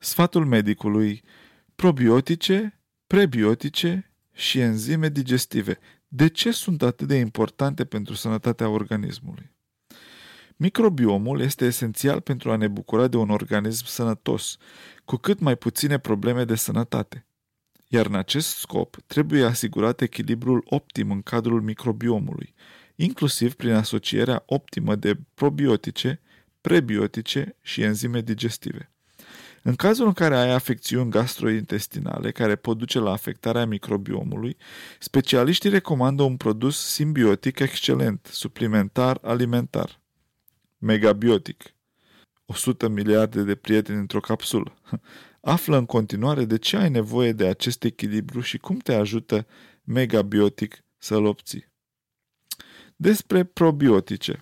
Sfatul medicului: probiotice, prebiotice și enzime digestive. De ce sunt atât de importante pentru sănătatea organismului? Microbiomul este esențial pentru a ne bucura de un organism sănătos, cu cât mai puține probleme de sănătate. Iar în acest scop trebuie asigurat echilibrul optim în cadrul microbiomului, inclusiv prin asocierea optimă de probiotice, prebiotice și enzime digestive. În cazul în care ai afecțiuni gastrointestinale care pot duce la afectarea microbiomului, specialiștii recomandă un produs simbiotic excelent, suplimentar alimentar. Megabiotic. 100 miliarde de prieteni într-o capsulă. Află în continuare de ce ai nevoie de acest echilibru și cum te ajută Megabiotic să-l obții. Despre probiotice.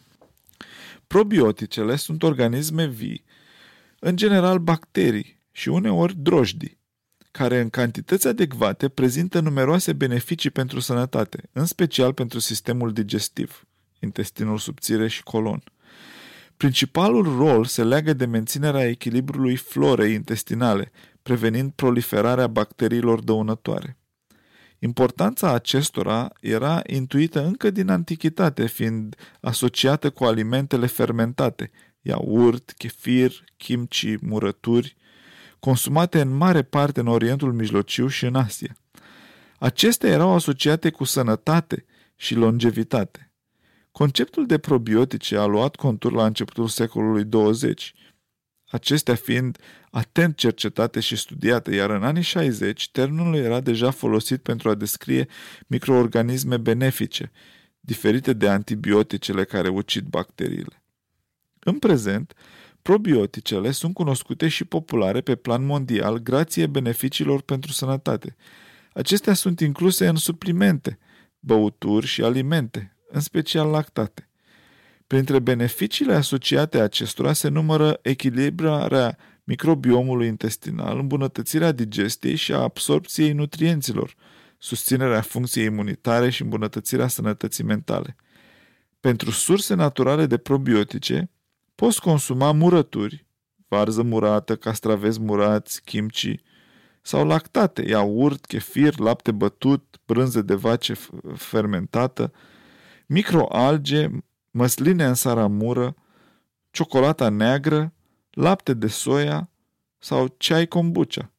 Probioticele sunt organisme vii, în general bacterii și uneori drojdii, care în cantități adecvate prezintă numeroase beneficii pentru sănătate, în special pentru sistemul digestiv, intestinul subțire și colon. Principalul rol se leagă de menținerea echilibrului florei intestinale, prevenind proliferarea bacteriilor dăunătoare. Importanța acestora era intuită încă din antichitate, fiind asociată cu alimentele fermentate, iaurt, chefir, kimchi, murături, consumate în mare parte în Orientul Mijlociu și în Asia. Acestea erau asociate cu sănătate și longevitate. Conceptul de probiotice a luat contur la începutul secolului 20, acestea fiind atent cercetate și studiate, iar în anii 60 termenul era deja folosit pentru a descrie microorganisme benefice, diferite de antibioticele care ucid bacteriile. În prezent, probioticele sunt cunoscute și populare pe plan mondial grație beneficiilor pentru sănătate. Acestea sunt incluse în suplimente, băuturi și alimente, în special lactate. Printre beneficiile asociate acestora se numără echilibrarea microbiomului intestinal, îmbunătățirea digestiei și a absorpției nutrienților, susținerea funcției imunitare și îmbunătățirea sănătății mentale. Pentru surse naturale de probiotice, poți consuma murături, varză murată, castraveți murați, kimchi, sau lactate, iaurt, chefir, lapte bătut, brânză de vace fermentată, microalge, măsline în saramură, ciocolata neagră, lapte de soia sau ceai kombucha.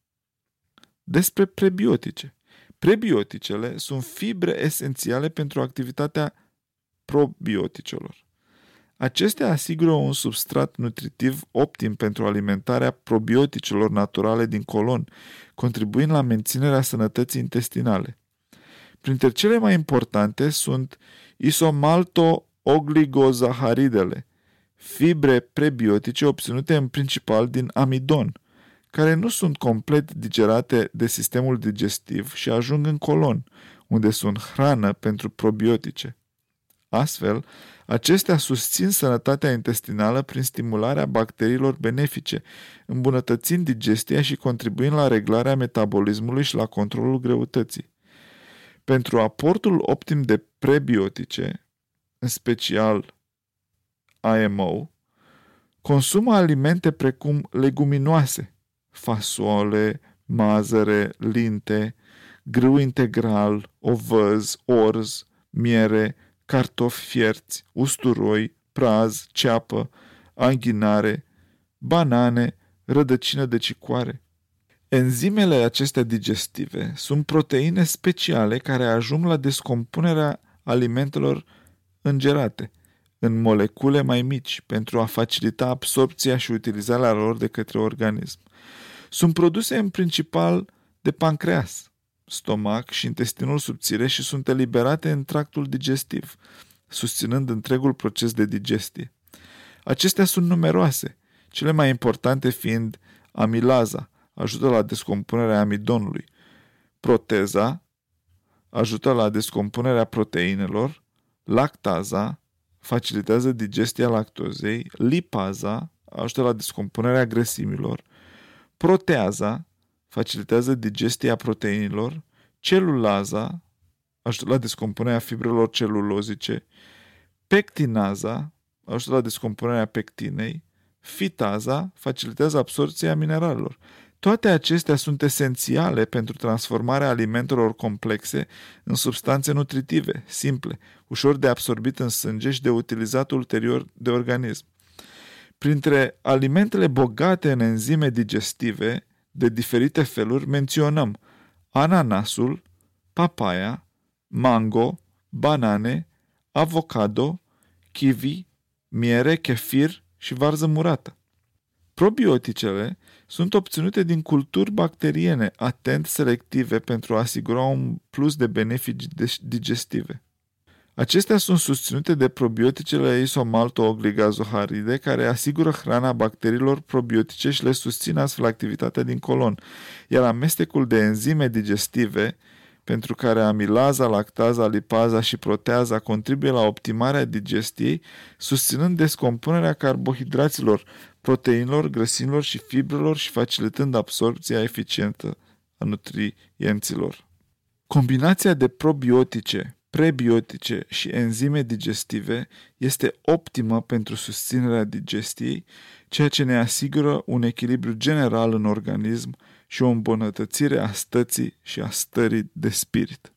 Despre prebiotice. Prebioticele sunt fibre esențiale pentru activitatea probioticelor. Acestea asigură un substrat nutritiv optim pentru alimentarea probioticelor naturale din colon, contribuind la menținerea sănătății intestinale. Printre cele mai importante sunt isomalto-ogligozaharidele, fibre prebiotice obținute în principal din amidon, care nu sunt complet digerate de sistemul digestiv și ajung în colon, unde sunt hrană pentru probiotice. Astfel, acestea susțin sănătatea intestinală prin stimularea bacteriilor benefice, îmbunătățind digestia și contribuind la reglarea metabolismului și la controlul greutății. Pentru aportul optim de prebiotice, în special IMO, consumă alimente precum leguminoase, fasole, mazăre, linte, grâu integral, ovăz, orz, miere, cartofi fierți, usturoi, praz, ceapă, anghinare, banane, rădăcină de cicoare. Enzimele acestea digestive sunt proteine speciale care ajung la descompunerea alimentelor îngerate în molecule mai mici pentru a facilita absorpția și utilizarea lor de către organism. Sunt produse în principal de pancreas, stomac și intestinul subțire și sunt eliberate în tractul digestiv, susținând întregul proces de digestie. Acestea sunt numeroase, cele mai importante fiind amilaza, ajută la descompunerea amidonului, proteza, ajută la descompunerea proteinelor, lactaza, facilitează digestia lactozei, lipaza, ajută la descompunerea grăsimilor, proteaza, facilitează digestia proteinilor, celulaza, ajută la descompunerea fibrelor celulozice, pectinaza, ajută la descompunerea pectinei, fitaza, facilitează absorbția mineralelor. Toate acestea sunt esențiale pentru transformarea alimentelor complexe în substanțe nutritive, simple, ușor de absorbit în sânge și de utilizat ulterior de organism. Printre alimentele bogate în enzime digestive de diferite feluri menționăm ananasul, papaya, mango, banane, avocado, kiwi, miere, kefir și varză murată. Probioticele sunt obținute din culturi bacteriene atent selective pentru a asigura un plus de beneficii digestive. Acestea sunt susținute de probioticele isomalto-ogligazoharide, care asigură hrana bacteriilor probiotice și le susțin astfel activitatea din colon, iar amestecul de enzime digestive, pentru care amilaza, lactaza, lipaza și proteaza contribuie la optimarea digestiei, susținând descompunerea carbohidraților, proteinilor, grăsimilor și fibrelor și facilitând absorbția eficientă a nutrienților. Combinația de probiotice, prebiotice și enzime digestive este optimă pentru susținerea digestiei, ceea ce ne asigură un echilibru general în organism și o îmbunătățire a stății și a stării de spirit.